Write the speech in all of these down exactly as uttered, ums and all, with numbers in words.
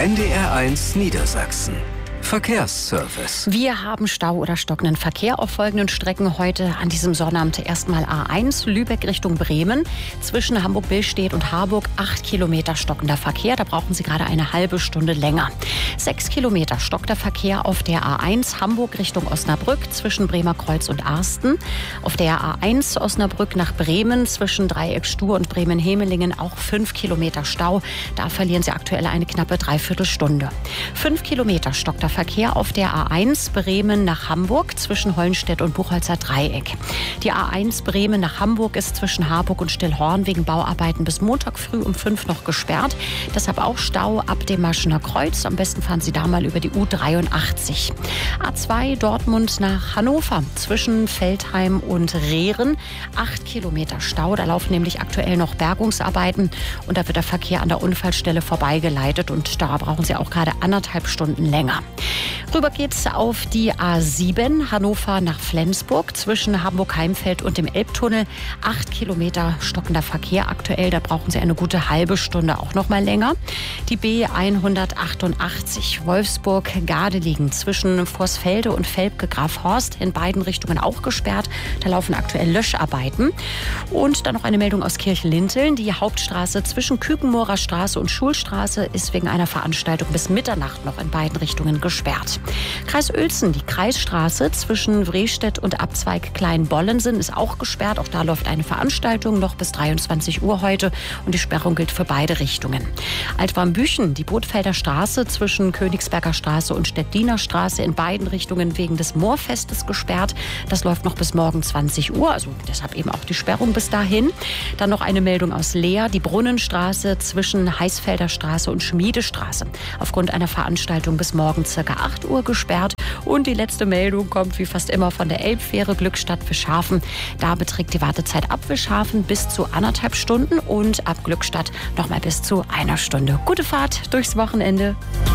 N D R eins Niedersachsen. Verkehrsservice. Wir haben Stau oder stockenden Verkehr auf folgenden Strecken heute an diesem Sonnabend. Erstmal A eins, Lübeck Richtung Bremen. Zwischen Hamburg-Billstedt und Harburg acht Kilometer stockender Verkehr. Da brauchen Sie gerade eine halbe Stunde länger. Sechs Kilometer stockender Verkehr auf der A eins, Hamburg Richtung Osnabrück zwischen Bremerkreuz und Arsten. Auf der A eins Osnabrück nach Bremen zwischen Dreieck Stur und Bremen-Hemelingen auch fünf Kilometer Stau. Da verlieren Sie aktuell eine knappe Dreiviertelstunde. Fünf Kilometer stockender Verkehr auf der A eins Bremen nach Hamburg zwischen Hollenstedt und Buchholzer Dreieck. Die A eins Bremen nach Hamburg ist zwischen Harburg und Stillhorn wegen Bauarbeiten bis Montag früh um fünf noch gesperrt. Deshalb auch Stau ab dem Maschener Kreuz. Am besten fahren Sie da mal über die U dreiundachtzig. A zwei Dortmund nach Hannover zwischen Veltheim und Rehren. Acht Kilometer Stau. Da laufen nämlich aktuell noch Bergungsarbeiten und da wird der Verkehr an der Unfallstelle vorbeigeleitet und da brauchen Sie auch gerade anderthalb Stunden länger. Rüber geht's auf die A sieben, Hannover nach Flensburg, zwischen Hamburg-Heimfeld und dem Elbtunnel. Acht Kilometer stockender Verkehr aktuell, da brauchen Sie eine gute halbe Stunde, auch noch mal länger. Die B hundertachtundachtzig, Wolfsburg-Gardelegen, zwischen Vorsfelde und Velpke-Grafhorst, in beiden Richtungen auch gesperrt. Da laufen aktuell Löscharbeiten. Und dann noch eine Meldung aus Kirchlinteln. Die Hauptstraße zwischen Kükenmoorer Straße und Schulstraße ist wegen einer Veranstaltung bis Mitternacht noch in beiden Richtungen gesperrt. Kreis Uelzen, die Kreisstraße zwischen Wrestedt und Abzweig Kleinbollensen ist auch gesperrt. Auch da läuft eine Veranstaltung noch bis dreiundzwanzig Uhr heute und die Sperrung gilt für beide Richtungen. Altwarmbüchen, die Bootfelder Straße zwischen Königsberger Straße und Stettiner Straße in beiden Richtungen wegen des Moorfestes gesperrt. Das läuft noch bis morgen zwanzig Uhr, also deshalb eben auch die Sperrung bis dahin. Dann noch eine Meldung aus Leer, die Brunnenstraße zwischen Heißfelder Straße und Schmiedestraße. Aufgrund einer Veranstaltung bis morgen circa acht Uhr gesperrt. Und die letzte Meldung kommt wie fast immer von der Elbfähre Glückstadt-Wischhafen. Da beträgt die Wartezeit ab Wischhafen bis zu anderthalb Stunden und ab Glückstadt noch mal bis zu einer Stunde. Gute Fahrt durchs Wochenende.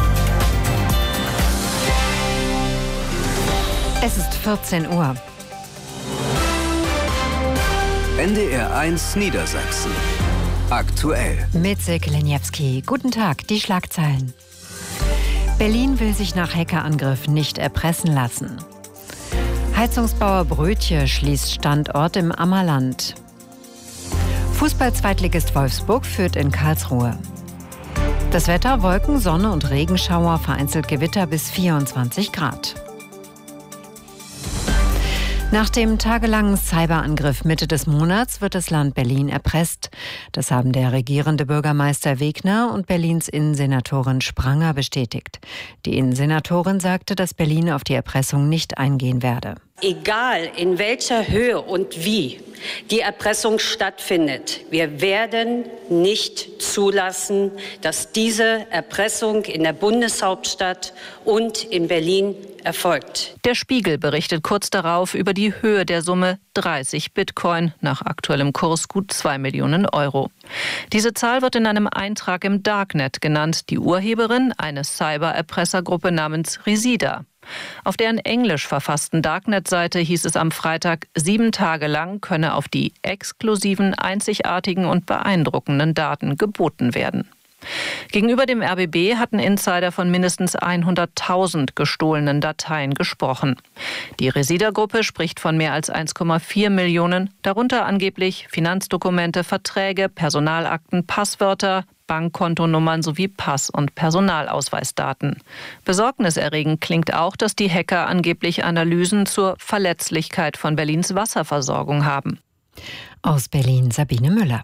Es ist vierzehn Uhr. N D R eins Niedersachsen. Aktuell. Mit Silke Leniewski. Guten Tag, die Schlagzeilen. Berlin will sich nach Hackerangriff nicht erpressen lassen. Heizungsbauer Brötje schließt Standort im Ammerland. Fußball-Zweitligist Wolfsburg führt in Karlsruhe. Das Wetter: Wolken, Sonne und Regenschauer, vereinzelt Gewitter bis vierundzwanzig Grad. Nach dem tagelangen Cyberangriff Mitte des Monats wird das Land Berlin erpresst. Das haben der regierende Bürgermeister Wegner und Berlins Innensenatorin Spranger bestätigt. Die Innensenatorin sagte, dass Berlin auf die Erpressung nicht eingehen werde. Egal in welcher Höhe und wie die Erpressung stattfindet, wir werden nicht zulassen, dass diese Erpressung in der Bundeshauptstadt und in Berlin erfolgt. Der Spiegel berichtet kurz darauf über die Höhe der Summe dreißig Bitcoin, nach aktuellem Kurs gut zwei Millionen Euro. Diese Zahl wird in einem Eintrag im Darknet genannt. Die Urheberin, eine Cyber-Erpressergruppe namens Resida. Auf deren englisch verfassten Darknet-Seite hieß es am Freitag, sieben Tage lang könne auf die exklusiven, einzigartigen und beeindruckenden Daten geboten werden. Gegenüber dem R B B hatten Insider von mindestens hunderttausend gestohlenen Dateien gesprochen. Die Resida-Gruppe spricht von mehr als eins Komma vier Millionen, darunter angeblich Finanzdokumente, Verträge, Personalakten, Passwörter, Bankkontonummern sowie Pass- und Personalausweisdaten. Besorgniserregend klingt auch, dass die Hacker angeblich Analysen zur Verletzlichkeit von Berlins Wasserversorgung haben. Aus Berlin Sabine Müller.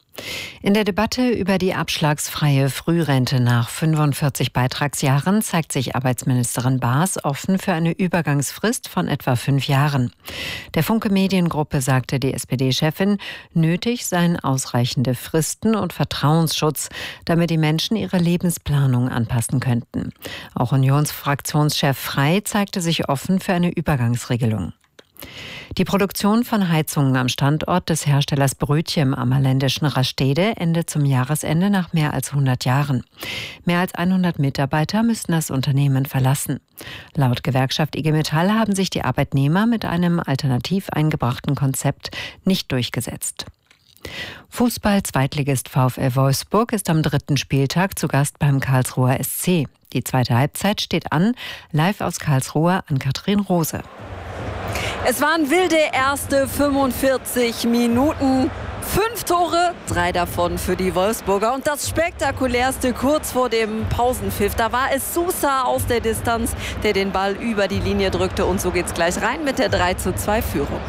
In der Debatte über die abschlagsfreie Frührente nach fünfundvierzig Beitragsjahren zeigt sich Arbeitsministerin Baas offen für eine Übergangsfrist von etwa fünf Jahren. Der Funke Mediengruppe sagte die S P D-Chefin, nötig seien ausreichende Fristen und Vertrauensschutz, damit die Menschen ihre Lebensplanung anpassen könnten. Auch Unionsfraktionschef Frey zeigte sich offen für eine Übergangsregelung. Die Produktion von Heizungen am Standort des Herstellers Brötje im ammerländischen Rastede endet zum Jahresende nach mehr als hundert Jahren. Mehr als hundert Mitarbeiter müssten das Unternehmen verlassen. Laut Gewerkschaft I G Metall haben sich die Arbeitnehmer mit einem alternativ eingebrachten Konzept nicht durchgesetzt. Fußball-Zweitligist VfL Wolfsburg ist am dritten Spieltag zu Gast beim Karlsruher S C. Die zweite Halbzeit steht an. Live aus Karlsruhe an Katrin Rose. Es waren wilde erste fünfundvierzig Minuten. Fünf Tore, drei davon für die Wolfsburger. Und das Spektakulärste kurz vor dem Pausenpfiff. Da war es Sousa aus der Distanz, der den Ball über die Linie drückte. Und so geht's gleich rein mit der drei zu zwei Führung.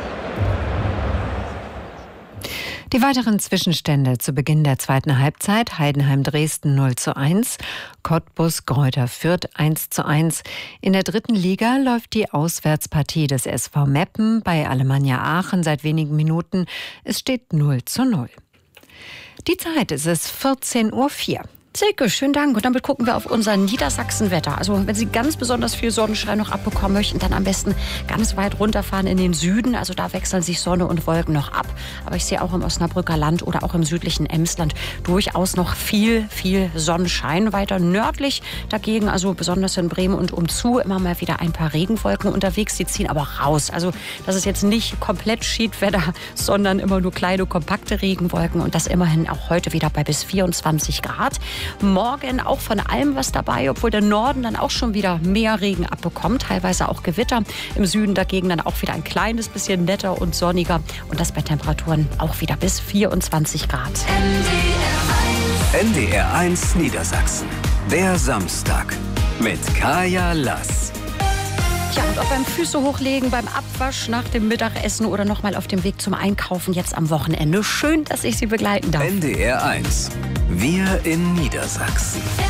Die weiteren Zwischenstände zu Beginn der zweiten Halbzeit: Heidenheim-Dresden null zu eins, Cottbus-Greuther Fürth eins zu eins. In der dritten Liga läuft die Auswärtspartie des S V Meppen bei Alemannia Aachen seit wenigen Minuten. Es steht null zu null. Die Zeit ist es vierzehn Uhr vier. Silke, schönen Dank. Und damit gucken wir auf unser Niedersachsen-Wetter. Also wenn Sie ganz besonders viel Sonnenschein noch abbekommen möchten, dann am besten ganz weit runterfahren in den Süden. Also da wechseln sich Sonne und Wolken noch ab. Aber ich sehe auch im Osnabrücker Land oder auch im südlichen Emsland durchaus noch viel, viel Sonnenschein. Weiter nördlich dagegen, also besonders in Bremen und umzu, immer mal wieder ein paar Regenwolken unterwegs. Die ziehen aber raus. Also das ist jetzt nicht komplett Schiedwetter, sondern immer nur kleine, kompakte Regenwolken. Und das immerhin auch heute wieder bei bis vierundzwanzig Grad. Morgen auch von allem was dabei, obwohl der Norden dann auch schon wieder mehr Regen abbekommt, teilweise auch Gewitter. Im Süden dagegen dann auch wieder ein kleines bisschen netter und sonniger und das bei Temperaturen auch wieder bis vierundzwanzig Grad. N D R eins Niedersachsen. Der Samstag mit Kaya Lass. Ja, und auch beim Füße hochlegen, beim Abwasch nach dem Mittagessen oder noch mal auf dem Weg zum Einkaufen jetzt am Wochenende. Schön, dass ich Sie begleiten darf. N D R eins. Wir in Niedersachsen.